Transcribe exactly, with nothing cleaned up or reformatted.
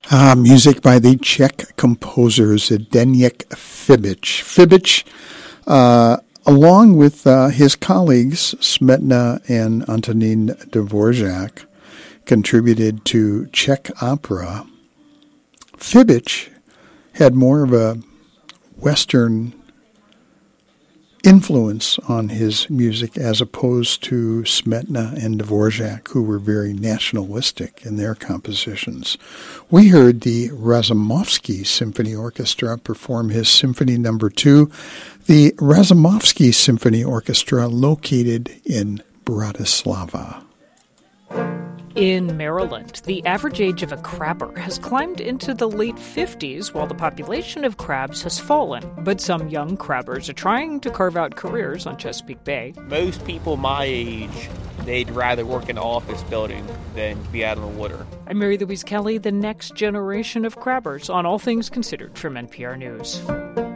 Uh, music by the Czech composer Zdeněk Fibic. Fibic, uh, along with uh, his colleagues Smetana and Antonín Dvořák, contributed to Czech opera. Fibic had more of a Western influence on his music as opposed to Smetana and Dvořák, who were very nationalistic in their compositions. We heard the Razumovsky Symphony Orchestra perform his Symphony Number Two, the Razumovsky Symphony Orchestra located in Bratislava. In Maryland, the average age of a crabber has climbed into the late fifties while the population of crabs has fallen. But some young crabbers are trying to carve out careers on Chesapeake Bay. Most people my age, they'd rather work in an office building than be out on the water. I'm Mary Louise Kelly, the next generation of crabbers on All Things Considered from N P R News.